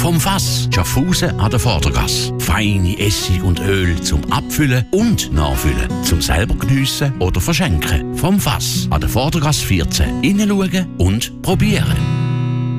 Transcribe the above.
Vom Fass Schaffhausen an der Vordergasse. Feine Essig und Öl zum Abfüllen und Nachfüllen. Zum selber geniessen oder verschenken. Vom Fass an der Vordergasse 14. Hineinschauen und probieren.